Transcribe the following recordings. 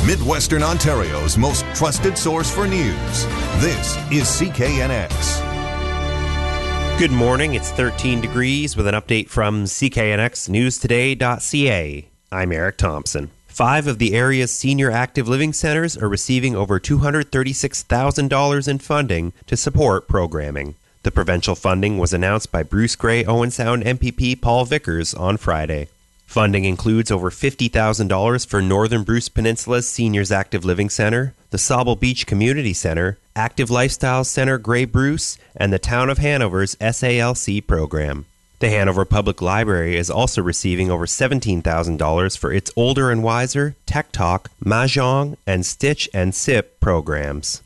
Midwestern Ontario's most trusted source for news. This is CKNX. Good morning. It's 13 degrees with an update from CKNXNewsToday.ca. I'm Eric Thompson. 5 of the area's senior active living centers are receiving over $236,000 in funding to support programming. The provincial funding was announced by Bruce Grey Owen Sound MPP Paul Vickers on Friday. Funding includes over $50,000 for Northern Bruce Peninsula's Seniors Active Living Centre, the Sauble Beach Community Centre, Active Lifestyle Centre Grey Bruce, and the Town of Hanover's SALC program. The Hanover Public Library is also receiving over $17,000 for its Older and Wiser, Tech Talk, Mahjong, and Stitch and Sip programs.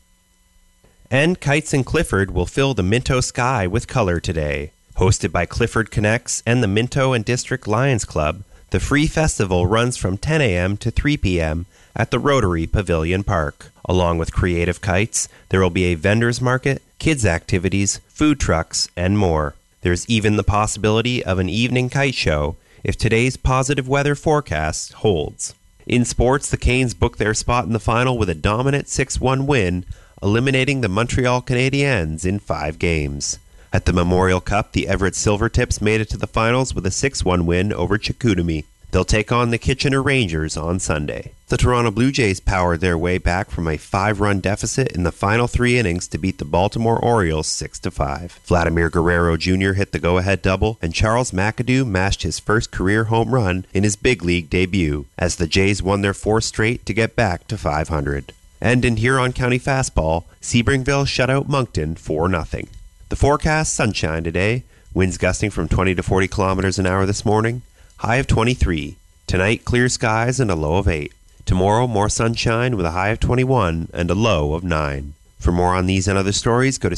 And Kites and Clifford will fill the Minto sky with color today. Hosted by Clifford Connects and the Minto and District Lions Club, the free festival runs from 10 a.m. to 3 p.m. at the Rotary Pavilion Park. Along with creative kites, there will be a vendor's market, kids' activities, food trucks, and more. There's even the possibility of an evening kite show if today's positive weather forecast holds. In sports, the Canes booked their spot in the final with a dominant 6-1 win, eliminating the Montreal Canadiens in 5 games. At the Memorial Cup, the Everett Silvertips made it to the finals with a 6-1 win over Chicoutimi. They'll take on the Kitchener Rangers on Sunday. The Toronto Blue Jays powered their way back from a 5-run deficit in the final 3 innings to beat the Baltimore Orioles 6-5. Vladimir Guerrero Jr. hit the go-ahead double, and Charles McAdoo mashed his first career home run in his big league debut, as the Jays won their 4th straight to get back to 500. And in Huron County fastball, Sebringville shut out Moncton 4-0. The forecast, sunshine today, winds gusting from 20 to 40 kilometers an hour this morning, high of 23. Tonight, clear skies and a low of 8. Tomorrow, more sunshine with a high of 21 and a low of 9. For more on these and other stories, go to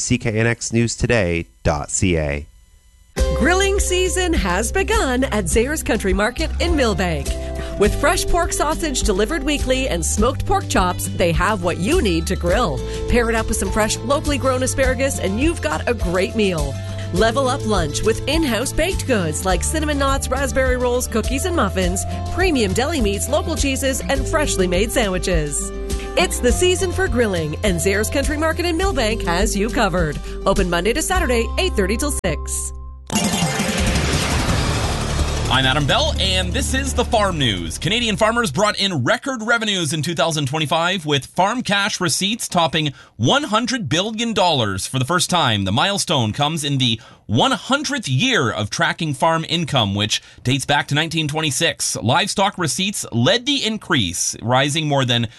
cknxnewstoday.ca. Grilling season has begun at Zayre's Country Market in Millbank. With fresh pork sausage delivered weekly and smoked pork chops, they have what you need to grill. Pair it up with some fresh, locally grown asparagus, and you've got a great meal. Level up lunch with in-house baked goods like cinnamon knots, raspberry rolls, cookies and muffins, premium deli meats, local cheeses, and freshly made sandwiches. It's the season for grilling, and Zayre's Country Market in Millbank has you covered. Open Monday to Saturday, 8:30 till 6. I'm Adam Bell, and this is the Farm News. Canadian farmers brought in record revenues in 2025, with farm cash receipts topping $100 billion for the first time. The milestone comes in the 100th year of tracking farm income, which dates back to 1926. Livestock receipts led the increase, rising more than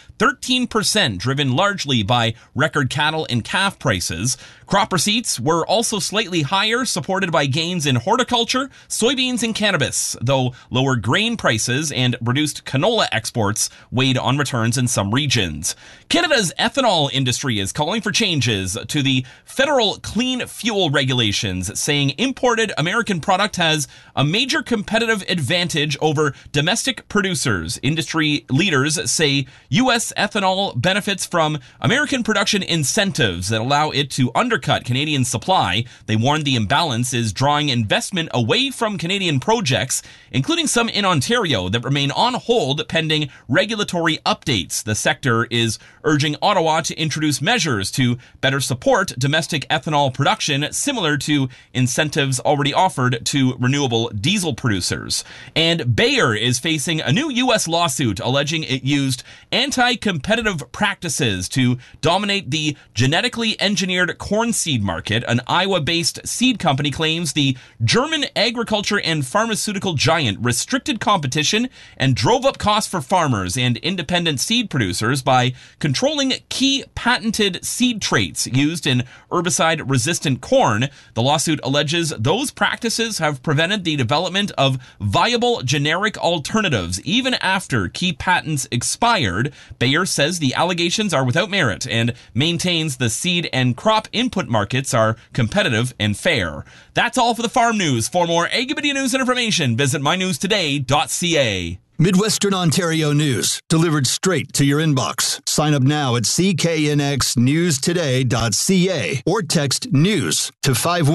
13%, driven largely by record cattle and calf prices. Crop receipts were also slightly higher, supported by gains in horticulture, soybeans, and cannabis, though lower grain prices and reduced canola exports weighed on returns in some regions. Canada's ethanol industry is calling for changes to the federal clean fuel regulations, saying imported American product has a major competitive advantage over domestic producers. Industry leaders say U.S. ethanol benefits from American production incentives that allow it to undercut Canadian supply. They warn the imbalance is drawing investment away from Canadian projects, including some in Ontario that remain on hold pending regulatory updates. The sector is urging Ottawa to introduce measures to better support domestic ethanol production, similar to incentives already offered to renewable diesel producers. And Bayer is facing a new U.S. lawsuit alleging it used anti-competitive practices to dominate the genetically engineered corn seed market. An Iowa-based seed company claims the German agriculture and pharmaceutical giant restricted competition and drove up costs for farmers and independent seed producers by controlling key patented seed traits used in herbicide-resistant corn. The lawsuit alleges those practices have prevented the development of viable generic alternatives even after key patents expired. Bayer says the allegations are without merit and maintains the seed and crop input markets are competitive and fair. That's all for the Farm News. For more Agribedia news and information, visit mynewstoday.ca. Midwestern Ontario news, delivered straight to your inbox. Sign up now at cknxnewstoday.ca or text NEWS to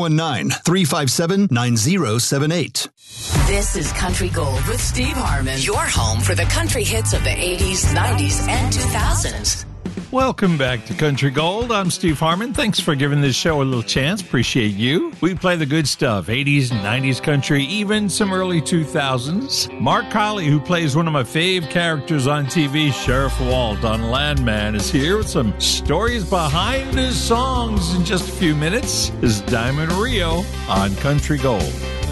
519-357-9078. This is Country Gold with Steve Harmon, your home for the country hits of the 80s, 90s, and 2000s. Welcome back to Country Gold. I'm Steve Harmon. Thanks for giving this show a little chance. Appreciate you. We play the good stuff, 80s and 90s country, even some early 2000s. Mark Colley, who plays one of my fave characters on TV, Sheriff Walt on Landman, is here with some stories behind his songs in just a few minutes. This is Diamond Rio on Country Gold.